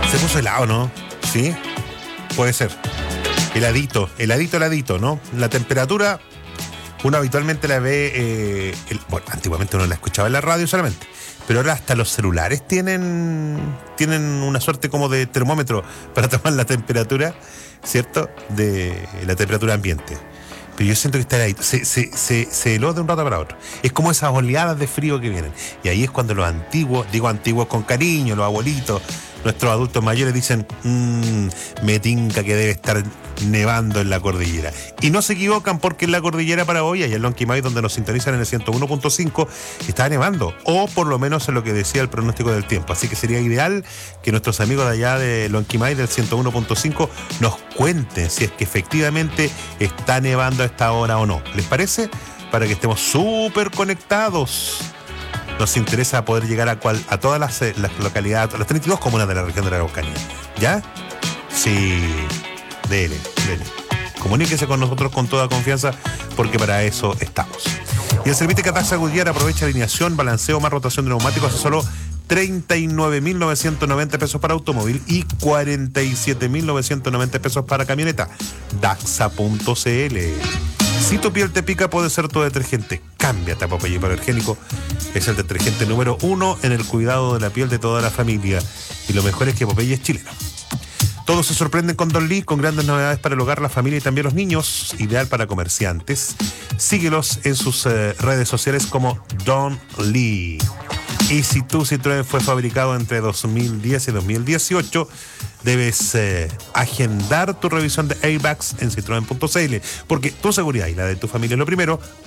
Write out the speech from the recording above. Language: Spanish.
Se puso helado, ¿no? Sí, puede ser. Heladito, ¿no? La temperatura, uno habitualmente la ve, bueno, antiguamente uno la escuchaba en la radio solamente, pero ahora hasta los celulares tienen una suerte como de termómetro para tomar la temperatura, ¿cierto? De la temperatura ambiente. Pero yo siento que está heladito, se heló de un rato para otro. Es como esas oleadas de frío que vienen. Y ahí es cuando los antiguos, digo antiguos con cariño, los abuelitos, nuestros adultos mayores dicen, me tinca que debe estar nevando en la cordillera. Y no se equivocan, porque en la cordillera para hoy, allá en Lonquimay, donde nos sintonizan en el 101.5, está nevando, o por lo menos en lo que decía el pronóstico del tiempo. Así que sería ideal que nuestros amigos de allá de Lonquimay, del 101.5, nos cuenten si es que efectivamente está nevando a esta hora o no. ¿Les parece? Para que estemos súper conectados. Nos interesa poder llegar a todas las localidades, a las 32 comunas de la región de la Araucanía. ¿Ya? Sí. Dele. Comuníquese con nosotros con toda confianza, porque para eso estamos. Y el servicio Catasa Goodyear aprovecha alineación, balanceo más rotación de neumáticos a solo 39.990 pesos para automóvil y 47.990 pesos para camioneta. Daxa.cl. Si tu piel te pica, puede ser tu detergente. Cámbiate a Popeye Hipoalergénico. Es el detergente número 1 en el cuidado de la piel de toda la familia. Y lo mejor es que Popeye es chileno. Todos se sorprenden con Don Lee, con grandes novedades para el hogar, la familia y también los niños. Ideal para comerciantes. Síguelos en sus redes sociales como Don Lee. Y si tu Citroën fue fabricado entre 2010 y 2018, debes agendar tu revisión de airbags en Citroën.cl, porque tu seguridad y la de tu familia es lo primero.